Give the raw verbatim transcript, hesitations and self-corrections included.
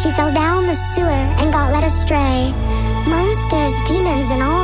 She fell down the sewer and got led astray. Monsters, demons, and all